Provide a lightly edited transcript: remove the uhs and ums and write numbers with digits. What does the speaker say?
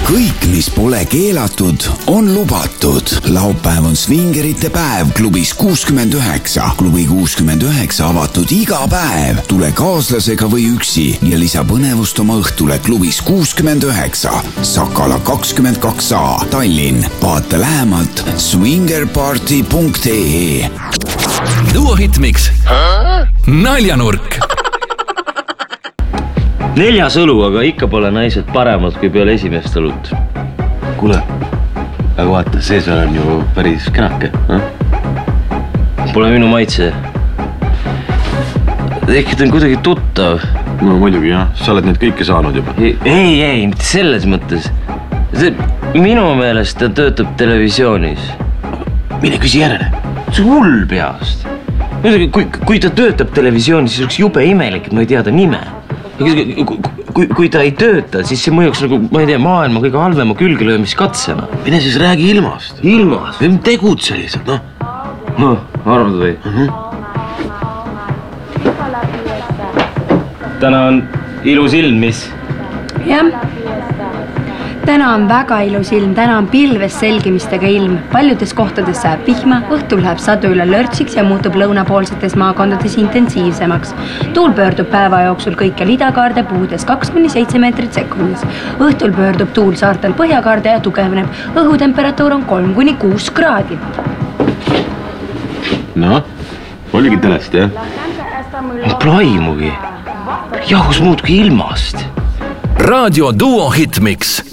kõik, mis pole keelatud, on lubatud. Laupäev on svingerite päev klubis 69. Klubi 69 avatud iga päev. Tule kaaslasega või üksi ja lisa põnevust oma õhtule klubis 69. Sakala 22A, Tallinn. Vaata lähemalt swingerparty.ee. Duo Hitmix. Naljanurk. 4 õlu, aga ikka pole naised paremad kui peale esimest õlut. Kuule, aga vaata, sees on ju päris kenake. Pole minu maitse. Ehk ta on kuidagi tuttav. No muidugi jah, sa oled neid kõike saanud juba. Ei, mitte selles mõttes. Minu meelest ta töötab televisioonis. Mine küsi järele. See on hull peast. Kui ta töötab televisioonis, siis oleks jube imelik, et ma ei tea ta nime. Kui ta ei tööta, siis see mõjuks nagu, ma ei tea, maailma kõige halvema külgelöömiskatsena. Mine siis räägi ilmast. Ilmast? Tegutse lihtsalt, noh. No, arvad või? Täna on ilus ilm, mis? Jah. Täna on väga ilus ilm, täna on pilves selgimistega ilm. Paljudes kohtades sajab vihma, õhtul läheb sadu üle lörtsiks ja muutub lõunapoolsetes maakondades intensiivsemaks. Tuul pöördub päeva jooksul kõikjal idakaarde puhudes 2-7 meetrit sekundis. Õhtul pöördub tuul saartel põhjakaarde ja tugevneb. Õhutemperatuur on 3-6 kraadi. No, oligi telest, jah? Pole aimugi. Jahus muudki ilmast. Raadio Duo Hitmix.